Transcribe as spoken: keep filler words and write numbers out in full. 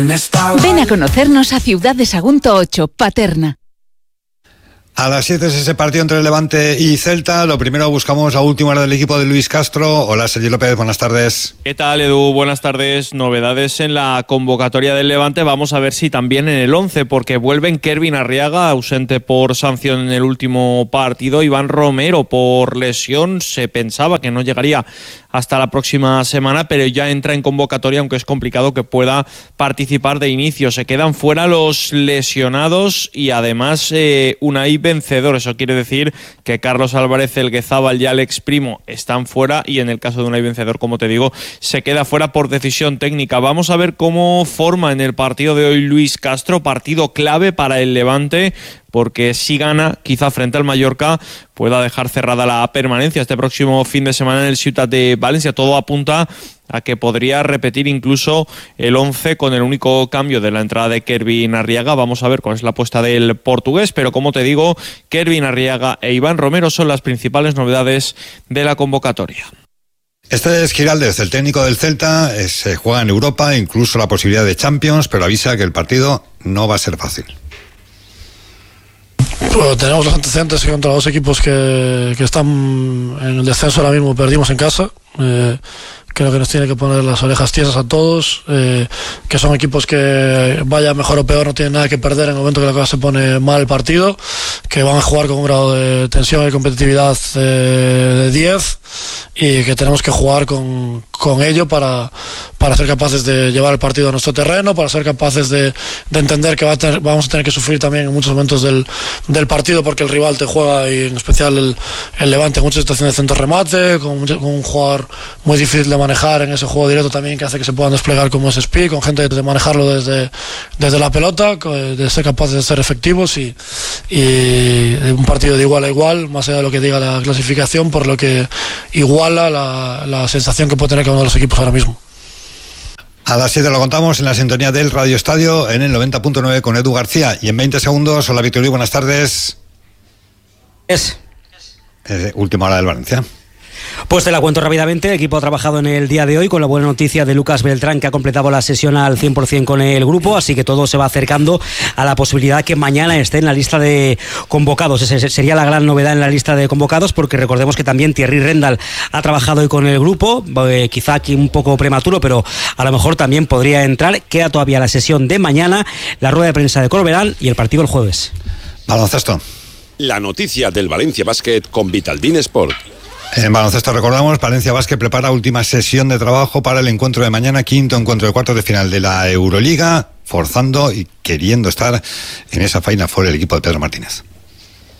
Ven a conocernos a Ciudad de Sagunto ocho, Paterna. A las siete es ese partido entre Levante y Celta. Lo primero buscamos la última hora del equipo de Luis Castro. Hola, Sergio López, buenas tardes. ¿Qué tal, Edu? Buenas tardes. Novedades en la convocatoria del Levante. Vamos a ver si también en el once, porque vuelven Kervin Arriaga, ausente por sanción en el último partido. Iván Romero por lesión. Se pensaba que no llegaría hasta la próxima semana, pero ya entra en convocatoria, aunque es complicado que pueda participar de inicio. Se quedan fuera los lesionados y además eh, Unai vencedor. Eso quiere decir que Carlos Álvarez, Elguezábal y Alex Primo están fuera, y en el caso de Unai vencedor, como te digo, se queda fuera por decisión técnica. Vamos a ver cómo forma en el partido de hoy Luis Castro, partido clave para el Levante, porque si gana, quizá frente al Mallorca, pueda dejar cerrada la permanencia este próximo fin de semana en el Ciutat de Valencia. Todo apunta a que podría repetir incluso el once con el único cambio de la entrada de Kervin Arriaga. Vamos a ver cuál es la apuesta del portugués, pero como te digo, Kervin Arriaga e Iván Romero son las principales novedades de la convocatoria. Este es Giraldez, el técnico del Celta. Se juega en Europa, incluso la posibilidad de Champions, pero avisa que el partido no va a ser fácil. Bueno, tenemos los antecedentes contra los equipos que, que están en el descenso ahora mismo. Perdimos en casa. Eh, creo que nos tiene que poner las orejas tiesas a todos, eh, que son equipos que, vaya mejor o peor, no tienen nada que perder en el momento que la cosa se pone mal el partido, que van a jugar con un grado de tensión y competitividad eh, de diez, y que tenemos que jugar con, con ello para, para ser capaces de llevar el partido a nuestro terreno, para ser capaces de, de entender que va a tener, vamos a tener que sufrir también en muchos momentos del, del partido, porque el rival te juega, y en especial el, el Levante, en muchas situaciones de centro remate, con, mucho, con un jugador muy difícil de manejar en ese juego directo también, que hace que se puedan desplegar como es Spi, con gente de manejarlo desde, desde la pelota, de ser capaces de ser efectivos, y, y un partido de igual a igual, más allá de lo que diga la clasificación, por lo que iguala la, la sensación que puede tener cada uno de los equipos ahora mismo. A las siete lo contamos en la sintonía del Radio Estadio en el noventa punto nueve con Edu García, y en veinte segundos, hola Victoria, buenas tardes. Es. Eh, última hora del Valencia. Pues te la cuento rápidamente. El equipo ha trabajado en el día de hoy con la buena noticia de Lucas Beltrán, que ha completado la sesión al cien por ciento con el grupo, así que todo se va acercando a la posibilidad que mañana esté en la lista de convocados. Esa sería la gran novedad en la lista de convocados, porque recordemos que también Thierry Rendal ha trabajado hoy con el grupo, eh, quizá aquí un poco prematuro, pero a lo mejor también podría entrar. Queda todavía la sesión de mañana, la rueda de prensa de Corberán y el partido el jueves. Baloncesto. La noticia del Valencia Basket con Vitaldin Sport. En baloncesto recordamos, Valencia Basket prepara última sesión de trabajo para el encuentro de mañana, quinto encuentro de cuartos de final de la Euroliga, forzando y queriendo estar en esa Final Four el equipo de Pedro Martínez.